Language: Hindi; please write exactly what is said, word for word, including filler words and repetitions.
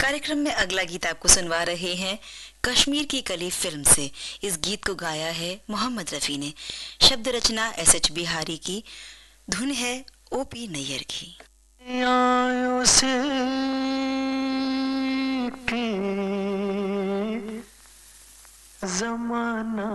कार्यक्रम में अगला गीत आपको सुनवा रहे हैं कश्मीर की कली फिल्म से। इस गीत को गाया है मोहम्मद रफी ने। शब्द रचना एस एच बिहारी की, धुन है ओ पी नैयर की। जमाना